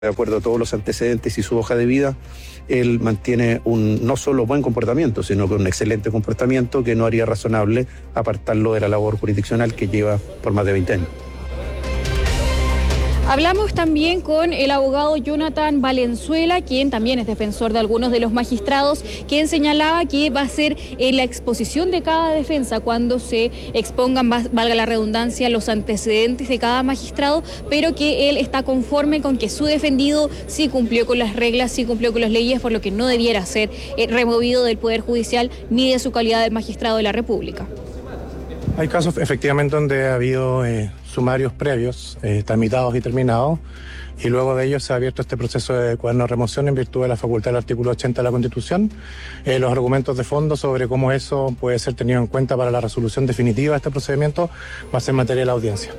de acuerdo a todos los antecedentes y su hoja de vida, él mantiene un no solo buen comportamiento, sino que un excelente comportamiento que no haría razonable apartarlo de la labor jurisdiccional que lleva por más de 20 años. Hablamos también con el abogado Jonathan Valenzuela, quien también es defensor de algunos de los magistrados, quien señalaba que va a ser en la exposición de cada defensa cuando se expongan, valga la redundancia, los antecedentes de cada magistrado, pero que él está conforme con que su defendido sí cumplió con las reglas, sí cumplió con las leyes, por lo que no debiera ser removido del Poder Judicial ni de su calidad de magistrado de la República. Hay casos efectivamente donde ha habido sumarios previos, tramitados y terminados, y luego de ello se ha abierto este proceso de cuaderno de remoción en virtud de la facultad del artículo 80 de la Constitución. Los argumentos de fondo sobre cómo eso puede ser tenido en cuenta para la resolución definitiva de este procedimiento va a ser materia de la audiencia.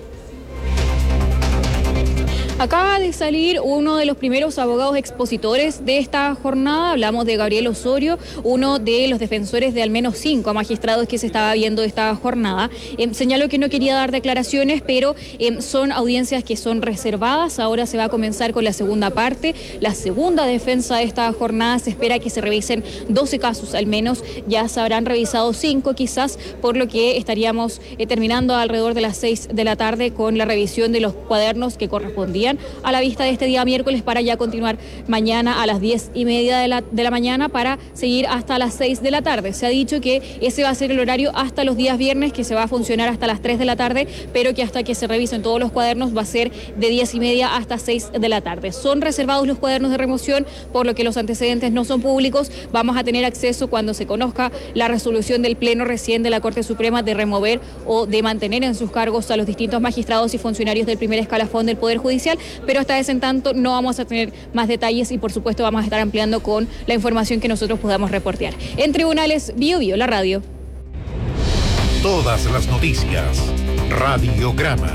Acaba de salir uno de los primeros abogados expositores de esta jornada. Hablamos de Gabriel Osorio, uno de los defensores de al menos 5 magistrados que se estaba viendo esta jornada. Señaló que no quería dar declaraciones, pero son audiencias que son reservadas. Ahora se va a comenzar con la segunda parte. La segunda defensa de esta jornada se espera que se revisen 12 casos al menos. Ya se habrán revisado 5 quizás, por lo que estaríamos terminando alrededor de las 6 de la tarde con la revisión de los cuadernos que correspondían a la vista de este día miércoles, para ya continuar mañana a las 10:30 de la mañana para seguir hasta las 6 de la tarde. Se ha dicho que ese va a ser el horario hasta los días viernes, que se va a funcionar hasta las 3 de la tarde, pero que hasta que se revisen todos los cuadernos va a ser de 10:30 hasta 6 de la tarde. Son reservados los cuadernos de remoción, por lo que los antecedentes no son públicos. Vamos a tener acceso cuando se conozca la resolución del Pleno recién de la Corte Suprema de remover o de mantener en sus cargos a los distintos magistrados y funcionarios del primer escalafón del Poder Judicial, pero hasta ese en tanto no vamos a tener más detalles y por supuesto vamos a estar ampliando con la información que nosotros podamos reportear. En Tribunales, Bio Bio, la radio. Todas las noticias, Radiograma.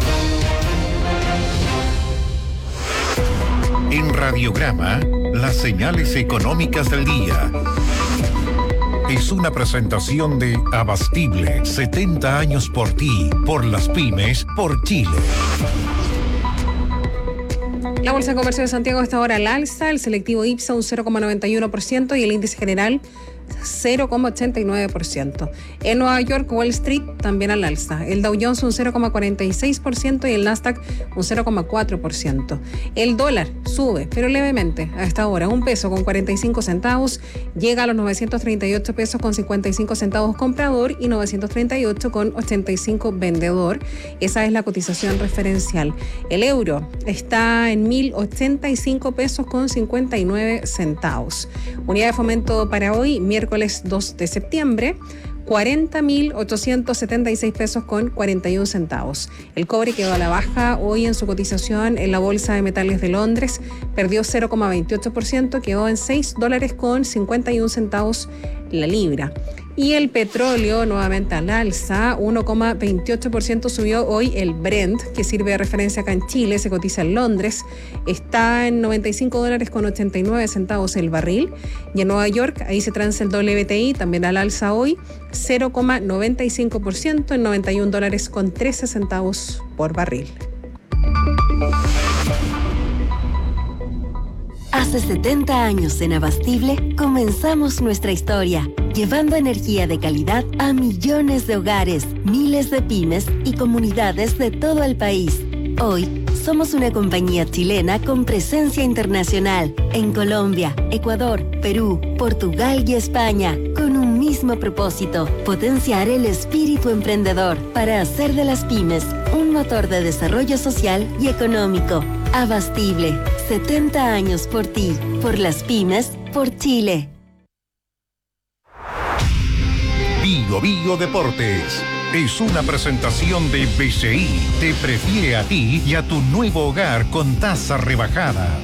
En Radiograma, las señales económicas del día. Es una presentación de Abastible, 70 años por ti, por las pymes, por Chile. La Bolsa de Comercio de Santiago está ahora al alza, el selectivo IPSA un 0,91% y el índice general 0,89%. En Nueva York, Wall Street también al alza. El Dow Jones un 0,46% y el Nasdaq un 0,4%. El dólar sube, pero levemente, a esta hora, $1.45, llega a los 938 pesos con 55 centavos comprador y 938 con 85 vendedor. Esa es la cotización referencial. El euro está en 1.085 pesos con 59 centavos. Unidad de fomento para hoy, miércoles 2 de septiembre, 40.876 pesos con 41 centavos. El cobre quedó a la baja hoy en su cotización en la Bolsa de Metales de Londres, perdió 0,28%, quedó en $6 con 51 centavos la libra. Y el petróleo nuevamente al alza, 1,28% subió hoy el Brent, que sirve de referencia acá en Chile, se cotiza en Londres, está en $95 con 89 centavos el barril. Y en Nueva York, ahí se transa el WTI, también al alza hoy, 0,95% en $91 con 13 centavos por barril. Hace 70 años en Abastible comenzamos nuestra historia, llevando energía de calidad a millones de hogares, miles de pymes y comunidades de todo el país. Hoy somos una compañía chilena con presencia internacional en Colombia, Ecuador, Perú, Portugal y España, con un mismo propósito: potenciar el espíritu emprendedor para hacer de las pymes un motor de desarrollo social y económico. Abastible, 70 años por ti, por las pymes, por Chile. Bio Bio Deportes es una presentación de BCI. Te prefiere a ti y a tu nuevo hogar con tasa rebajada.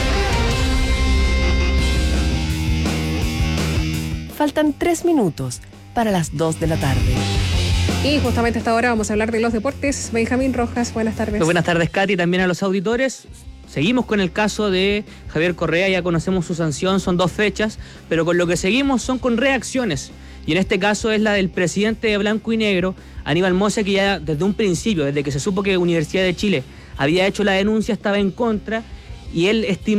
Faltan 3 minutos para las 2 de la tarde. Y justamente a esta hora vamos a hablar de los deportes. Benjamín Rojas, buenas tardes. Muy buenas tardes, Katy, también a los auditores. Seguimos con el caso de Javier Correa, ya conocemos su sanción, son 2 fechas, pero con lo que seguimos son con reacciones. Y en este caso es la del presidente de Blanco y Negro, Aníbal Mosse, que ya desde un principio, desde que se supo que Universidad de Chile había hecho la denuncia, estaba en contra y él estimó